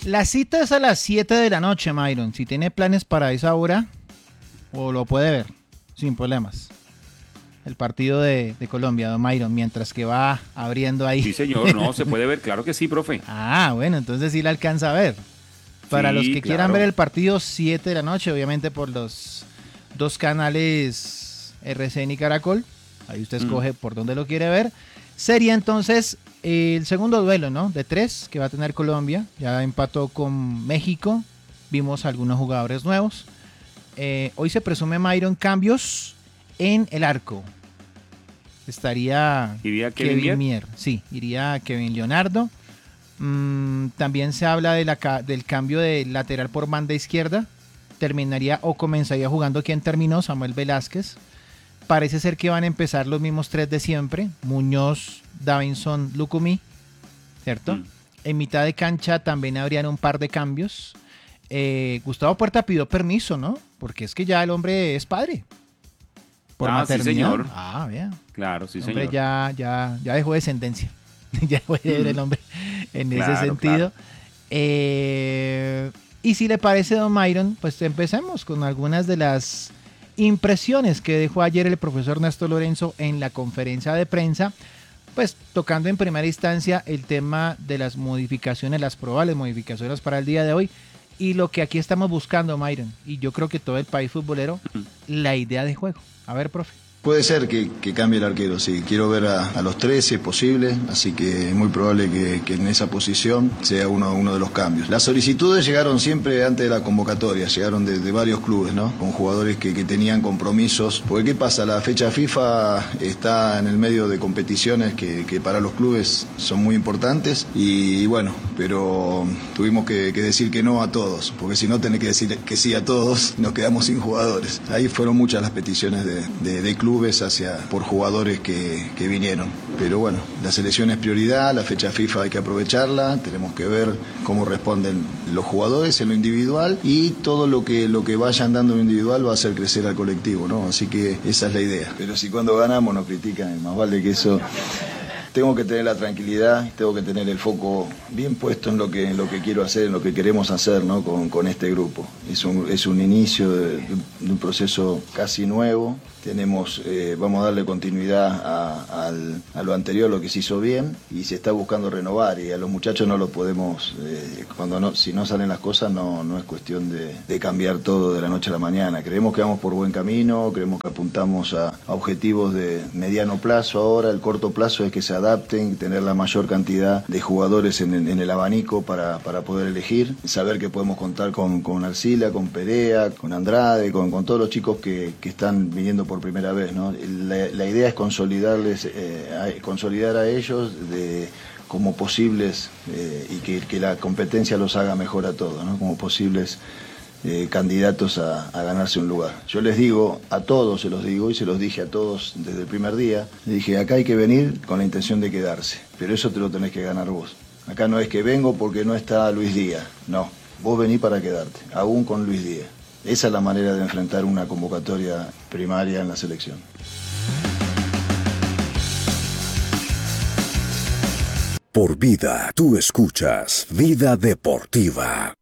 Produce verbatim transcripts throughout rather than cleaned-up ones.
La cita es a las siete de la noche, Myron. Si tiene planes para esa hora, o lo puede ver, sin problemas. El partido de, de Colombia, don Myron, mientras que va abriendo ahí. Sí, señor, no, se puede ver, claro que sí, profe. Ah, bueno, entonces sí la alcanza a ver. Para Sí, los que claro. quieran ver el partido, siete de la noche, obviamente por los dos canales R C N y Caracol. Ahí usted escoge mm. por dónde lo quiere ver. Sería entonces el segundo duelo, ¿no? De tres que va a tener Colombia. Ya empató con México. Vimos algunos jugadores nuevos. Eh, hoy se presume, Myron, cambios en el arco. Estaría ¿Iría Kevin, Kevin Mier? Mier. Sí, iría Kevin Leonardo. Mm, también se habla de la, del cambio de lateral por banda izquierda. Terminaría o comenzaría jugando quien terminó, Samuel Velázquez. Parece ser que van a empezar los mismos tres de siempre. Muñoz, Davinson, Lucumí. ¿Cierto? Mm. En mitad de cancha también habrían un par de cambios. Eh, Gustavo Puerta pidió permiso, ¿no? Porque es que ya el hombre es padre. Por ah, maternidad. Sí, señor. Ah, vea. Claro, sí, el señor. hombre ya, ya, ya dejó descendencia. ya dejó de ver el hombre en claro, ese sentido. Claro. Eh, y si le parece, don Myron, pues empecemos con algunas de las impresiones que dejó ayer el profesor Néstor Lorenzo en la conferencia de prensa, pues tocando en primera instancia el tema de las modificaciones, las probables modificaciones para el día de hoy y lo que aquí estamos buscando, Myron, y yo creo que todo el país futbolero, la idea de juego. A ver, profe. Puede ser que, que cambie el arquero, sí. Quiero ver a, a los tres si es posible, así que es muy probable que, que en esa posición sea uno, uno de los cambios. Las solicitudes llegaron siempre antes de la convocatoria, llegaron de, de varios clubes, ¿no? Con jugadores que, que tenían compromisos. Porque ¿qué pasa? La fecha FIFA está en el medio de competiciones que, que para los clubes son muy importantes y, y bueno, pero tuvimos que, que decir que no a todos, porque si no tenés que decir que sí a todos, nos quedamos sin jugadores. Ahí fueron muchas las peticiones de, de, de clubes hacia por jugadores que, que vinieron, pero bueno, la selección es prioridad, la fecha FIFA hay que aprovecharla, tenemos que ver cómo responden los jugadores en lo individual y todo lo que lo que vayan dando en lo individual va a hacer crecer al colectivo, ¿no? Así que esa es la idea. Pero si cuando ganamos nos critican, más vale que eso. Tengo que tener la tranquilidad, tengo que tener el foco bien puesto en lo que, en lo que quiero hacer, en lo que queremos hacer, ¿no? con, con este grupo. Es un, es un inicio de, de un proceso casi nuevo. Tenemos, eh, vamos a darle continuidad a, a, a lo anterior, lo que se hizo bien, y se está buscando renovar. Y a los muchachos no los podemos, eh, cuando no, si no salen las cosas, no, no es cuestión de, de cambiar todo de la noche a la mañana. Creemos que vamos por buen camino, creemos que apuntamos a, a objetivos de mediano plazo ahora. El corto plazo es que se adapten, tener la mayor cantidad de jugadores en, en el abanico para, para poder elegir, saber que podemos contar con, con Arcila, con Perea, con Andrade, con, con todos los chicos que, que están viniendo por primera vez, ¿no? La, la idea es consolidarles, eh, a, consolidar a ellos de, como posibles eh, y que, que la competencia los haga mejor a todos, ¿no? Como posibles Eh, candidatos a, a ganarse un lugar. Yo les digo, a todos se los digo y se los dije a todos desde el primer día, les dije, acá hay que venir con la intención de quedarse, pero eso te lo tenés que ganar vos. Acá no es que vengo porque no está Luis Díaz, no, vos venís para quedarte, aún con Luis Díaz. Esa es la manera de enfrentar una convocatoria primaria en la selección. Por vida, tú escuchas Vida Deportiva.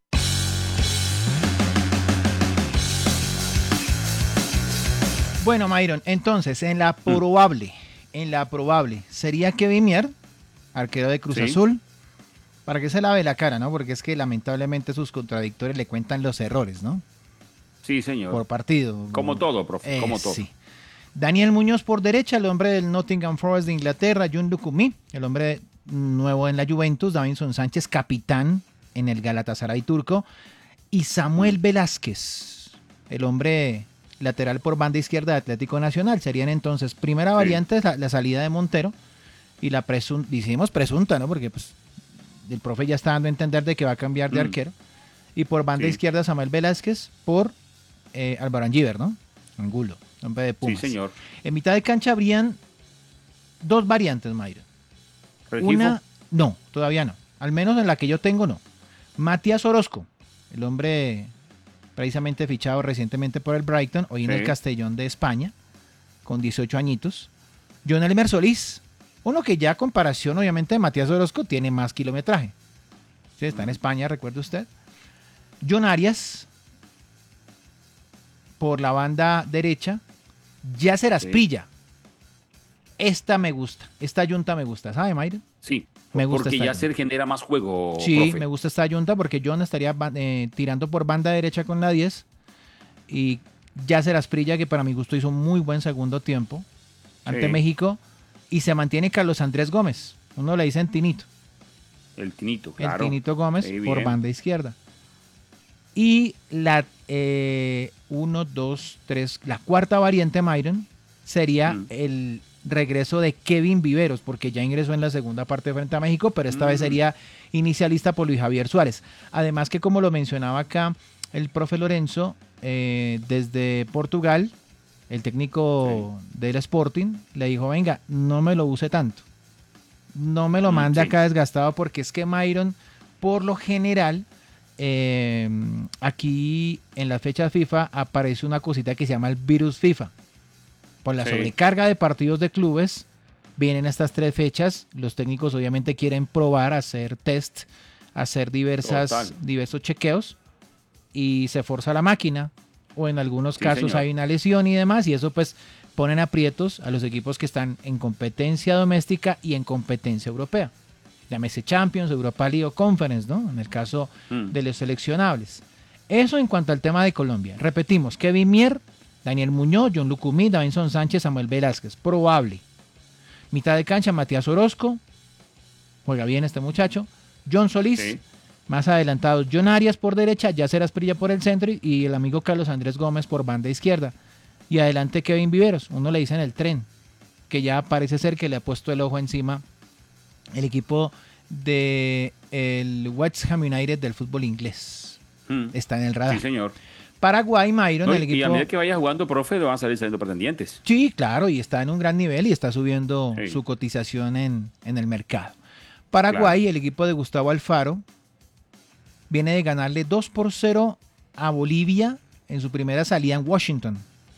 Bueno, Myron, entonces, en la probable, en la probable, sería Kevin Mier, arquero de Cruz sí. Azul, para que se lave la cara, ¿no? Porque es que lamentablemente sus contradictores le cuentan los errores, ¿no? Sí, señor. Por partido. Como todo, profe, eh, como todo. Sí. Daniel Muñoz por derecha, el hombre del Nottingham Forest de Inglaterra, Jun Lucumí, el hombre nuevo en la Juventus, Davinson Sánchez, capitán en el Galatasaray turco, y Samuel Velázquez, el hombre lateral por banda izquierda de Atlético Nacional. Serían entonces, primera variante, sí. la, la salida de Montero, y la presunta, decimos presunta, ¿no? Porque pues el profe ya está dando a entender de que va a cambiar de mm. arquero. Y por banda sí. izquierda, Samuel Velázquez, por eh, Álvaro Angíver, ¿no? Angulo, hombre de Pumas. Sí, señor. En mitad de cancha habrían dos variantes, Mayra. ¿Regifo? Una, no, todavía no. Al menos en la que yo tengo, no. Matías Orozco, el hombre precisamente fichado recientemente por el Brighton, hoy en sí. el Castellón de España, con dieciocho añitos. John Elmer Solís, uno que ya a comparación obviamente de Matías Orozco tiene más kilometraje. Sí, está en España, recuerde usted. John Arias, por la banda derecha. Yasser Asprilla. Esta me gusta, esta yunta me gusta, ¿sabe, Mayra? Sí, Me gusta porque esta ya yunta. se genera más juego, Sí, profe. me gusta esta yunta porque John estaría eh, tirando por banda derecha con la diez y Yasser Asprilla, que para mi gusto hizo un muy buen segundo tiempo ante Sí. México, y se mantiene Carlos Andrés Gómez, uno le dicen Tinito, El Tinito, claro. el Tinito Gómez Sí, por bien. banda izquierda. Y la eh, uno, dos, tres, la cuarta variante, Myron, sería Mm. el regreso de Kevin Viveros, porque ya ingresó en la segunda parte frente a México, pero esta Mm. vez sería inicialista por Luis Javier Suárez. Además que, como lo mencionaba acá el profe Lorenzo, eh, desde Portugal, el técnico del Sporting le dijo, venga, no me lo use tanto, no me lo Mm, mande sí. acá desgastado, porque es que Myron, por lo general, eh, aquí en las fechas FIFA aparece una cosita que se llama el virus FIFA. Por la Sí. sobrecarga de partidos de clubes, vienen estas tres fechas, los técnicos obviamente quieren probar, hacer test, hacer diversas, Total. diversos chequeos, y se forza la máquina, o en algunos Sí, casos señor. hay una lesión y demás, y eso pues ponen aprietos a los equipos que están en competencia doméstica y en competencia europea. Llámese Champions, Europa League o Conference, ¿no? En el caso Mm. de los seleccionables. Eso en cuanto al tema de Colombia. Repetimos, Kevin Mier, Daniel Muñoz, John Lucumí, Davinson Sánchez, Samuel Velázquez. Probable. Mitad de cancha, Matías Orozco. Juega bien este muchacho. John Solís. Sí. Más adelantados, John Arias por derecha, Yasser Asprilla por el centro y el amigo Carlos Andrés Gómez por banda izquierda. Y adelante Kevin Viveros. Uno le dice en el tren, que ya parece ser que le ha puesto el ojo encima el equipo de el West Ham United del fútbol inglés. Mm. Está en el radar. Sí, señor. Paraguay, Myron, No, el y equipo... a medida que vaya jugando, profe, le van a salir saliendo pretendientes. Sí, claro, y está en un gran nivel y está subiendo Sí. su cotización en, en el mercado. Paraguay, el equipo de Gustavo Alfaro, viene de ganarle dos por cero a Bolivia en su primera salida en Washington.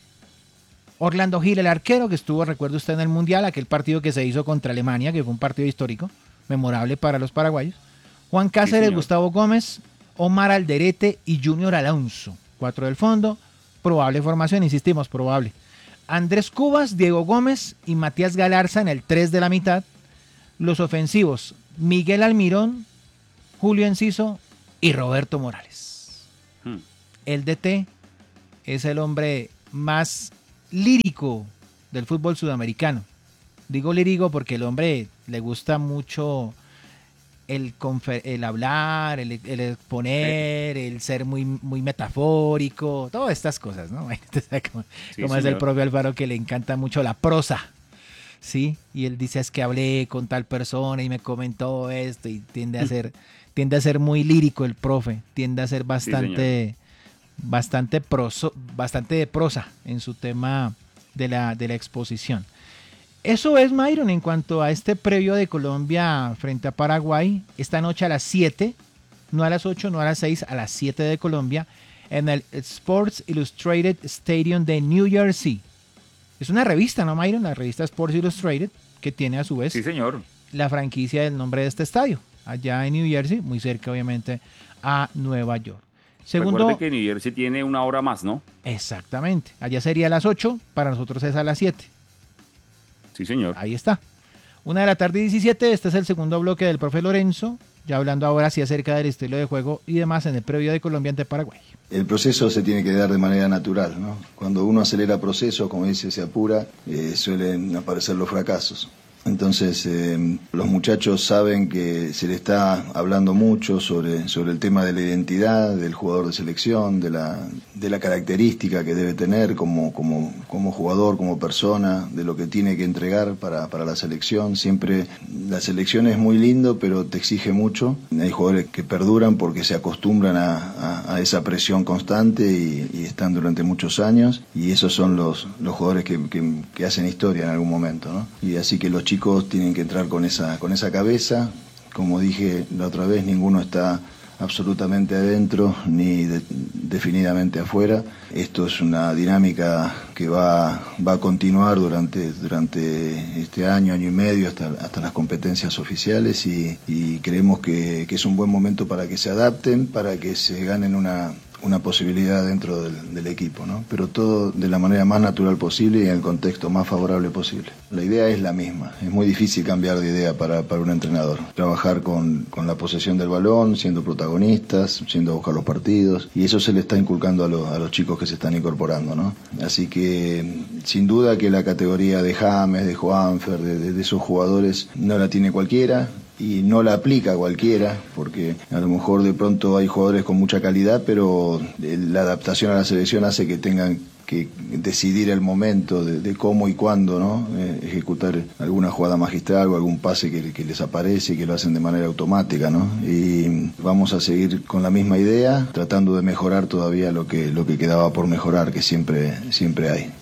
Orlando Gil, el arquero, que estuvo, recuerda usted, en el Mundial, aquel partido que se hizo contra Alemania, que fue un partido histórico, memorable para los paraguayos. Juan Cáceres, señor. Gustavo Gómez, Omar Alderete y Junior Alonso. Cuatro del fondo, probable formación, insistimos, probable. Andrés Cubas, Diego Gómez y Matías Galarza en el tres de la mitad. Los ofensivos, Miguel Almirón, Julio Enciso y Roberto Morales. Mm. El D T es el hombre más lírico del fútbol sudamericano. Digo lírico porque el hombre le gusta mucho el, confer- el hablar, el, el exponer, el ser muy, muy metafórico, todas estas cosas, ¿no? Usted sabe cómo, Sí, cómo es el señor. propio Alfaro, que le encanta mucho la prosa, ¿sí? Y él dice, es que hablé con tal persona y me comentó esto, y tiende a ser, tiende a ser muy lírico el profe, tiende a ser bastante, bastante, proso, bastante de prosa en su tema de la, de la exposición. Eso es, Myron, en cuanto a este previo de Colombia frente a Paraguay, esta noche a las siete, no a las ocho, no a las seis, a las siete de Colombia, en el Sports Illustrated Stadium de New Jersey. Es una revista, ¿no, Myron? La revista Sports Illustrated, que tiene a su vez Sí, señor. la franquicia del nombre de este estadio, allá en New Jersey, muy cerca, obviamente, a Nueva York. Segundo, Recuerde que New Jersey tiene una hora más, ¿no? exactamente, allá sería a las ocho, para nosotros es a las siete. Sí, señor. Ahí está. Una de la tarde y diecisiete, este es el segundo bloque del profe Lorenzo, ya hablando ahora sí acerca del estilo de juego y demás en el previo de Colombia ante Paraguay. El proceso se tiene que dar de manera natural, ¿no? Cuando uno acelera procesos, como dice, se apura, eh, suelen aparecer los fracasos. Entonces, eh, los muchachos saben que se le está hablando mucho sobre, sobre el tema de la identidad del jugador de selección, de la, de la característica que debe tener como, como, como jugador, como persona, de lo que tiene que entregar para, para la selección. Siempre la selección es muy lindo, pero te exige mucho. Hay jugadores que perduran porque se acostumbran a, a, a esa presión constante y, y están durante muchos años, y esos son los, los jugadores que, que, que hacen historia en algún momento, ¿no? Y así que los chicos tienen que entrar con esa, con esa cabeza. Como dije la otra vez, ninguno está absolutamente adentro ni de, definidamente afuera. Esto es una dinámica que va, va a continuar durante, durante este año, año y medio, hasta, hasta las competencias oficiales y, y creemos que, que es un buen momento para que se adapten, para que se ganen una... una posibilidad dentro del, del equipo, ¿no? Pero todo de la manera más natural posible y en el contexto más favorable posible. La idea es la misma, es muy difícil cambiar de idea para, para un entrenador. Trabajar con, con la posesión del balón, siendo protagonistas, siendo a buscar los partidos, y eso se le está inculcando a, lo, a los chicos que se están incorporando, ¿no? Así que sin duda que la categoría de James, de Juanfer, de, de, de esos jugadores no la tiene cualquiera, y no la aplica cualquiera, porque a lo mejor de pronto hay jugadores con mucha calidad, pero la adaptación a la selección hace que tengan que decidir el momento de, de cómo y cuándo, ¿no? Eh, ejecutar alguna jugada magistral o algún pase que, que les aparece y que lo hacen de manera automática, ¿no? Y vamos a seguir con la misma idea, tratando de mejorar todavía lo que, lo que quedaba por mejorar, que siempre, siempre hay.